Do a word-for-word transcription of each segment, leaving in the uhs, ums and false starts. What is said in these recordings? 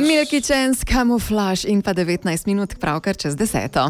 Milky Chance, Camouflage in pa devetnajst minut pravkar čez deseto.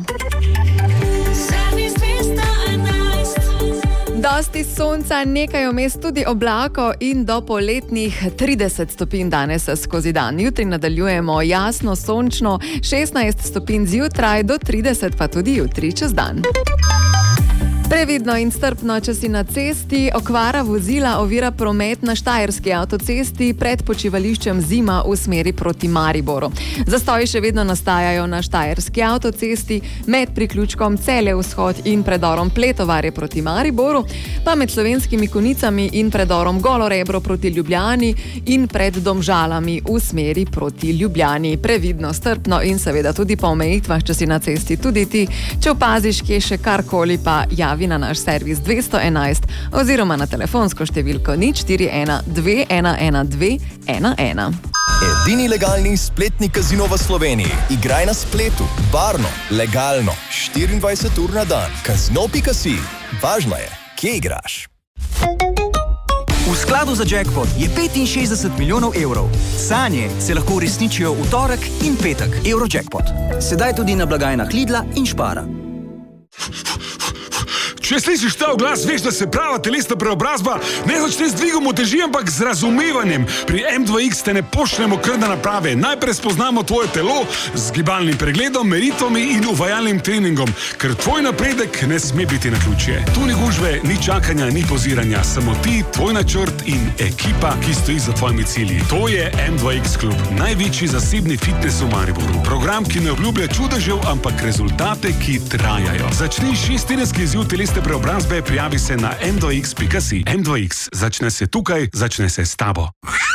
Dosti sonca, nekaj vmes tudi oblako in do poletnih trideset stopinj danes skozi dan. Jutri nadaljujemo jasno, sončno, šestnajst stopinj zjutraj, do trideset pa tudi jutri čez dan. Previdno in strpno, če si na cesti, okvara vozila ovira promet na štajerski avtocesti pred počivališčem Zima v smeri proti Mariboru. Zastoji še vedno nastajajo na štajerski avtocesti med priključkom Celje vzhod in predorom Pletovarje proti Mariboru, pa med Slovenskimi Konicami in predorom Golo Rebro proti Ljubljani in pred Domžalami v smeri proti Ljubljani. Previdno, strpno in seveda tudi po omejitvah, če si na cesti tudi ti. Če opaziš kje še karkoli, pa javi na naš servis dvesto enajst oziroma na telefonsko številko nič štiri ena dve ena ena dve ena ena. Edini legalni spletni kazino v Sloveniji. Igraj na spletu, varno, legalno, štiriindvajset ur na dan. Kazino pika si. Važno je, kje igraš. V skladu za jackpot je petinšestdeset milijonov evrov. Sanje se lahko uresničijo v torek in petek. Eurojackpot. Sedaj tudi na blagajnah Lidla in Spara. Če slišiš ta glas, veš, da se prava telesna preobrazba ne hoče ne z dvigom uteži, ampak z razumevanjem. Pri em dva iks te ne pošljemo kar na naprave. Najprej spoznamo tvoje telo z gibalnim pregledom, meritvami in uvajalnim treningom, ker tvoj napredek ne sme biti naključje. Tu ni gužve, ni čakanja, ni poziranja. Samo ti, tvoj načrt in ekipa, ki stoji za tvojimi cilji. To je em dva iks klub, največji zasebni fitness v Mariboru. Program, ki ne obljublja čudežev, ampak rezultate, ki trajajo. Začni šesttedenski izziv telesne preobrazbe, prijavi se na em dva iks pika si. em dva iks začne se tukaj, začne se s tabo.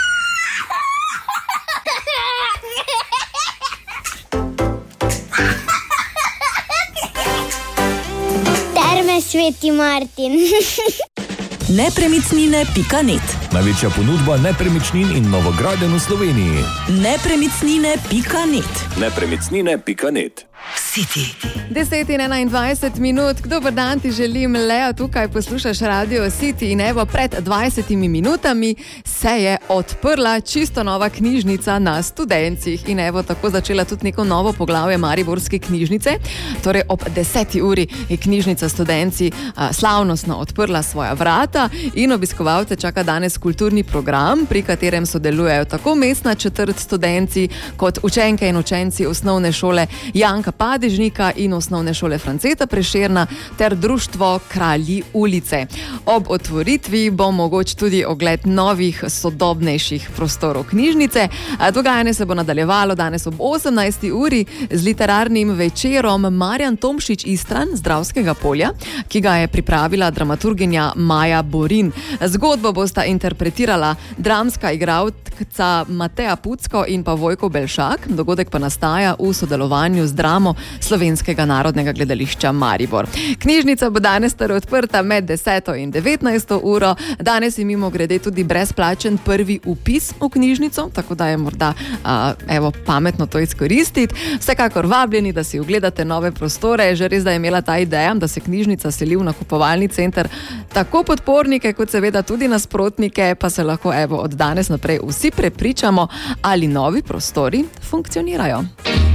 Terme Sveti Martin. nepremičnine pika net. Največja ponudba nepremičnin in novogradenj v Sloveniji. nepremičnine pika net. nepremičnine pika net. City. deset in enaindvajset minut, dober dan ti želim, Leo, tukaj poslušaš Radio City in evo, pred dvajsetimi minutami se je odprla čisto nova knjižnica na Studencih in evo, tako začela tudi neko novo poglavje Mariborske knjižnice. Torej ob deseti uri je knjižnica Studenci a, slavnostno odprla svoja vrata in obiskovalce čaka danes kulturni program, pri katerem sodelujejo tako mestna četrt Studenci kot učenke in učenci osnovne šole Janka Padežnika in osnovne šole Franceta Prešerna ter društvo Kralji ulice. Ob otvoritvi bo mogoč tudi ogled novih, sodobnejših prostorov knjižnice. Dogajanje se bo nadaljevalo danes ob osemnajsti uri z literarnim večerom Marjan Tomšič Istran z Dravskega polja, ki ga je pripravila dramaturginja Maja Borin. Zgodbo bosta interpretirala dramska igralca Mateja Pucko in pa Vojko Belšak. Dogodek pa nastaja v sodelovanju z dramo Slovenskega narodnega gledališča Maribor. Knjižnica bo danes torej odprta med deseto in devetnajsto uro. Danes je mimogrede tudi brezplačen prvi vpis v knjižnico, tako da je morda a, evo, pametno to izkoristiti. Vsekakor vabljeni, da si ogledate nove prostore. Že res, da je imela ta ideja, da se knjižnica seli v nakupovalni center, tako podpornike kot seveda tudi nasprotnike, pa se lahko evo, od danes naprej vsi prepričamo, ali novi prostori funkcionirajo.